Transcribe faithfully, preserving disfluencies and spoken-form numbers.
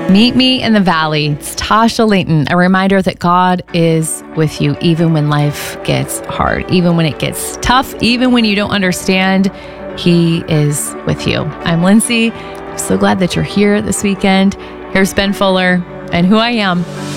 Meet Me in the Valley. It's Tasha Layton, a reminder that God is with you even when life gets hard, even when it gets tough, even when you don't understand. He is with you. I'm Lindsay. I'm so glad that you're here this weekend. Here's Ben Fuller and Who I Am.